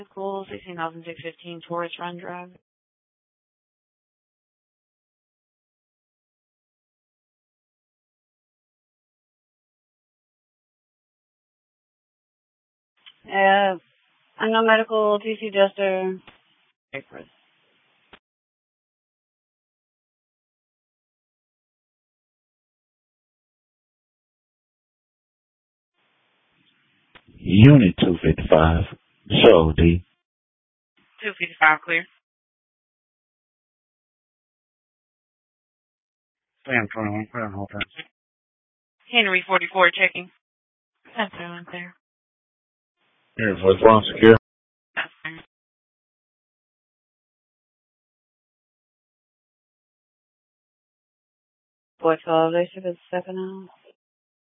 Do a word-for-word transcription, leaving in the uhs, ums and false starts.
School, sixteen thousand six hundred fifteen Taurus Run Drive. Uh, unknown medical, T C Jester. Papers. Unit two fifty-five. Show D. two fifty-five clear. Sam twenty-one, clear on whole time. Henry forty-four checking. That's everyone clear. Here, forty-four secure. That's clear. Voice elevation is stepping out.